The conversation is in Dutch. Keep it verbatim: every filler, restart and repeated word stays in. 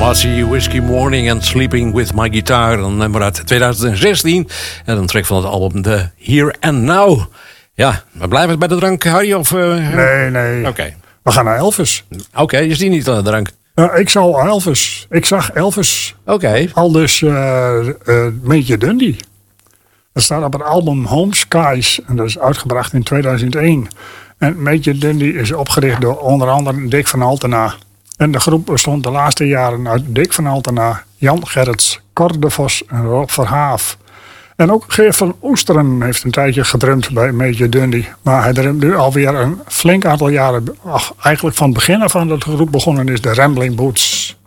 formatie Whiskey Morning and Sleeping with My Guitar. Een nummer uit twintig zestien. En een track van het album The Here and Now. Ja, we blijven bij de drank, Harry? Of, uh, nee, nee. Oké. Okay. We gaan naar Elvis. Oké, okay, je ziet niet aan de drank. Uh, ik zal Elvis. Ik zag Elvis. Oké. Okay. Al dus uh, uh, Major Dundee. Dat staat op het album Home Skies. En dat is uitgebracht in tweeduizend één. En Major Dundee is opgericht door onder andere Dick van Altena. En de groep bestond de laatste jaren uit Dick van Altena, Jan Gerrits, Cor de Vos en Rob Verhaaf. En ook Geert van Oesteren heeft een tijdje gedrumd bij Major Dundee. Maar hij drumt nu alweer een flink aantal jaren, ach, eigenlijk van het begin af aan dat de groep begonnen is, de Rambling Boots.